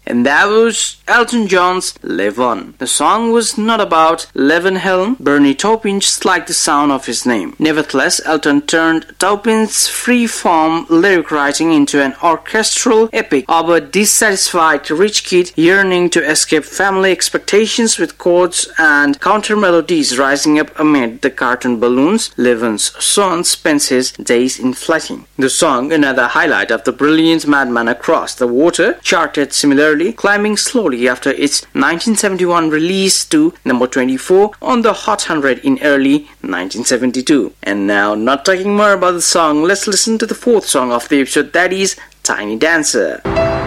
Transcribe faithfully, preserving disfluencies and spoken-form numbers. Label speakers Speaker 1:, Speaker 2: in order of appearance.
Speaker 1: And that was Elton John's Live On. The song was not about Levenhelm. Bernie Taupin's like the sound of his name. Nevertheless, Elton turned Taupin's free-form lyric writing into an orchestral epic of a dissatisfied rich kid yearning to escape family expectations with chords and counter-melodies rising up amid the cartoon balloons Levin's son spends his days inflating. The song, another highlight of the brilliant Madman Across the Water, charted similarly, climbing slowly after its nineteen seventy-one release to number twenty-four on the Hot one hundred in early nineteen seventy-two. And now, not talking more about the song, let's listen to the fourth song of the episode, that is Tiny Dancer.